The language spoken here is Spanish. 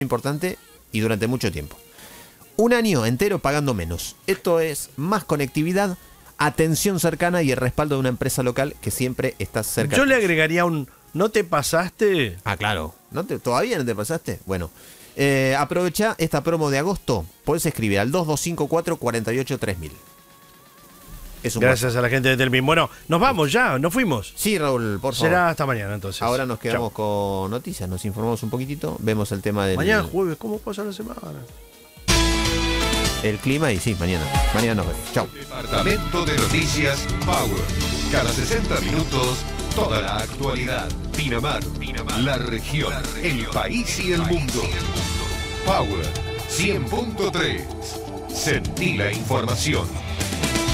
importante y durante mucho tiempo. Un año entero pagando menos. Esto es más conectividad, atención cercana y el respaldo de una empresa local que siempre está cerca. Yo le agregaría un ¿no te pasaste? Ah, claro. ¿Todavía no te pasaste? Bueno, aprovecha esta promo de agosto. Podés escribir al 2254-483000. Gracias a la gente de Telmin. Bueno, nos vamos ya, nos fuimos. Sí, Raúl, por favor. Será hasta mañana entonces. Ahora nos quedamos con noticias, nos informamos un poquitito, vemos el tema del... Mañana jueves, ¿cómo pasa la semana? El clima y sí, mañana nos vemos. Chao. Departamento de Noticias Power. Cada 60 minutos, toda la actualidad. Pinamar, la región, el país y el mundo. Power 100.3. Sentí la información.